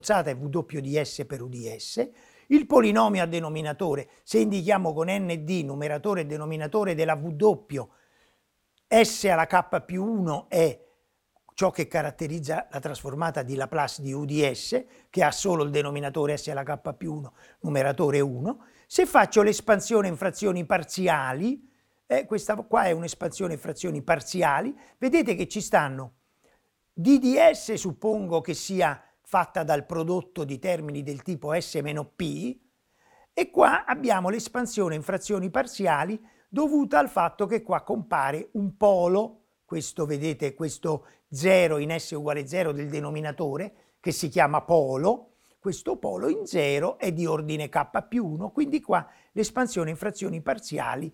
è W di S per U di S. Il polinomio a denominatore, se indichiamo con nd numeratore e denominatore della W, S alla k più 1 è ciò che caratterizza la trasformata di Laplace di U di S, che ha solo il denominatore S alla k più 1, numeratore 1. Se faccio l'espansione in frazioni parziali, questa qua è un'espansione in frazioni parziali, vedete che ci stanno d di S, suppongo che sia fatta dal prodotto di termini del tipo S meno P, e qua abbiamo l'espansione in frazioni parziali dovuta al fatto che qua compare un polo, questo vedete, questo 0 in S uguale 0 del denominatore, che si chiama polo. Questo polo in 0 è di ordine k più 1, quindi qua l'espansione in frazioni parziali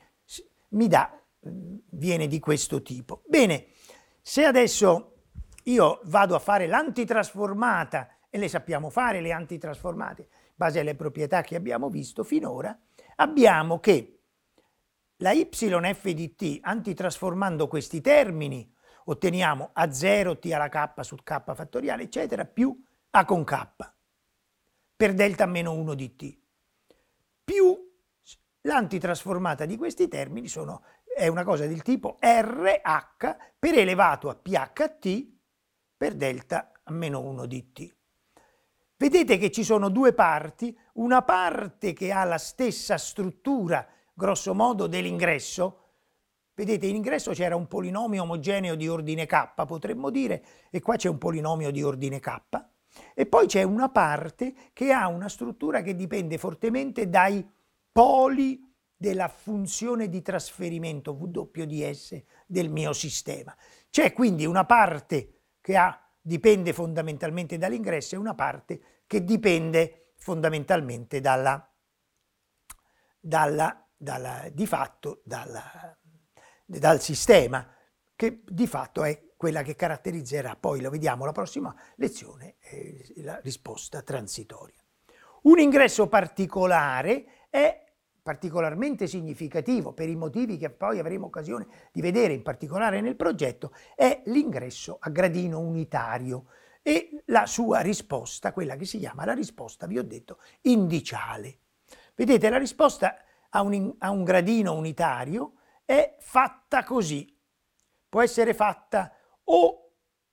viene di questo tipo. Bene, se adesso io vado a fare l'antitrasformata, e le sappiamo fare le antitrasformate in base alle proprietà che abbiamo visto finora, abbiamo che la yf di t, antitrasformando questi termini, otteniamo a0 t alla k su k fattoriale, eccetera, più a con k per delta meno 1 di t, più l'antitrasformata di questi termini è una cosa del tipo RH per elevato a pht per delta a meno 1 di t. Vedete che ci sono due parti, una parte che ha la stessa struttura, grosso modo, dell'ingresso. Vedete, in ingresso c'era un polinomio omogeneo di ordine k, potremmo dire, e qua c'è un polinomio di ordine k. E poi c'è una parte che ha una struttura che dipende fortemente dai poli della funzione di trasferimento W di S del mio sistema. C'è quindi una parte che dipende fondamentalmente dall'ingresso e una parte che dipende fondamentalmente dal sistema, che di fatto è quella che caratterizzerà, poi lo vediamo la prossima lezione, la risposta transitoria. Un ingresso particolare è particolarmente significativo per i motivi che poi avremo occasione di vedere, in particolare nel progetto, è l'ingresso a gradino unitario e la sua risposta, quella che si chiama la risposta, vi ho detto, indiciale. Vedete, la risposta a un gradino unitario è fatta così. Può essere fatta o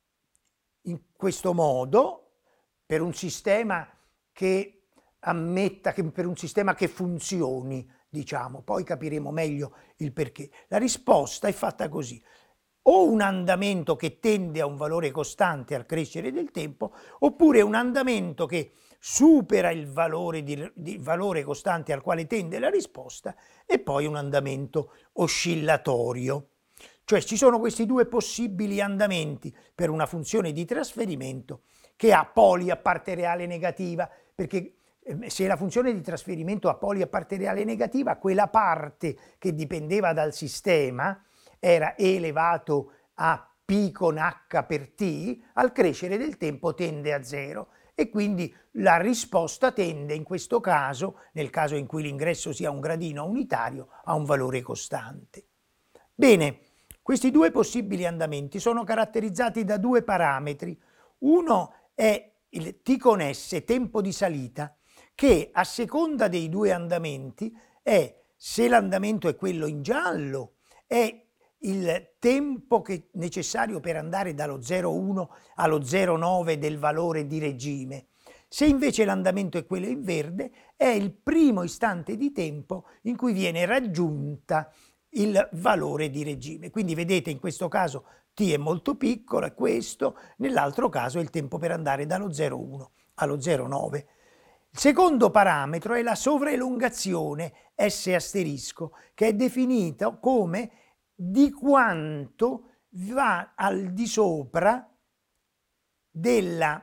in questo modo, per un sistema che per un sistema che funzioni, diciamo, poi capiremo meglio il perché. La risposta è fatta così: o un andamento che tende a un valore costante al crescere del tempo, oppure un andamento che supera il valore costante al quale tende la risposta, e poi un andamento oscillatorio. Cioè ci sono questi due possibili andamenti per una funzione di trasferimento che ha poli a parte reale negativa, perché se la funzione di trasferimento ha poli a parte reale negativa, quella parte che dipendeva dal sistema era e elevato a p con h per t, al crescere del tempo tende a 0 e quindi la risposta tende in questo caso, nel caso in cui l'ingresso sia un gradino unitario, a un valore costante. Bene, questi due possibili andamenti sono caratterizzati da due parametri. Uno è il t con s, tempo di salita, che a seconda dei due andamenti se l'andamento è quello in giallo, è il tempo necessario per andare dallo 0,1 allo 0,9 del valore di regime. Se invece l'andamento è quello in verde, è il primo istante di tempo in cui viene raggiunta il valore di regime. Quindi vedete, in questo caso t è molto piccolo, è questo, nell'altro caso è il tempo per andare dallo 0,1 allo 0,9. Il secondo parametro è la sovraelungazione S asterisco, che è definita come di quanto va al di sopra del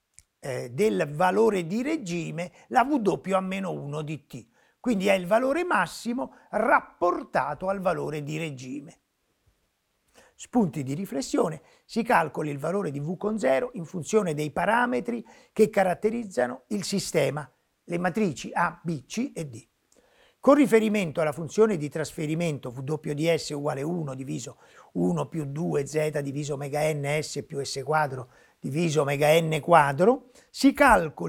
valore di regime la W a meno 1 di t. Quindi è il valore massimo rapportato al valore di regime. Spunti di riflessione: si calcoli il valore di V con 0 in funzione dei parametri che caratterizzano il sistema, le matrici A, B, C e D. Con riferimento alla funzione di trasferimento W di S uguale 1 diviso 1 più 2 Z diviso omega n S più S quadro diviso omega n quadro, si calcoli